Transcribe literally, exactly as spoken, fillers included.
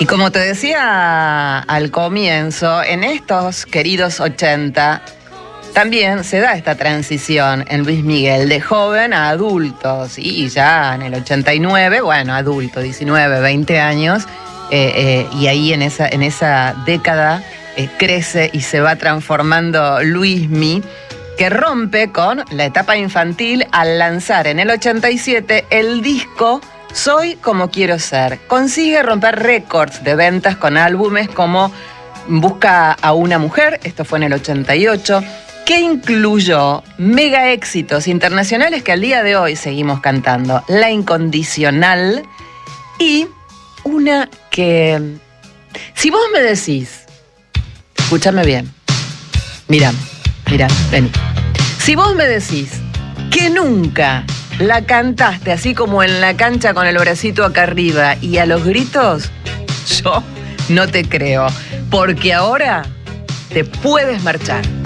Y como te decía al comienzo, en estos queridos ochenta también se da esta transición en Luis Miguel de joven a adultos, y ya en el ochenta y nueve, bueno, adulto, diecinueve, veinte años, eh, eh, y ahí en esa, en esa década eh, crece y se va transformando Luismi, que rompe con la etapa infantil al lanzar en el ochenta y siete el disco Soy como quiero ser. Consigue romper récords de ventas con álbumes como Busca a una mujer, esto fue en el ochenta y ocho, que incluyó mega éxitos internacionales que al día de hoy seguimos cantando. La Incondicional y una que, si vos me decís, escúchame bien, mirá, mirá, vení. Si vos me decís que nunca la cantaste así como en la cancha con el bracito acá arriba y a los gritos, yo no te creo, porque ahora te puedes marchar.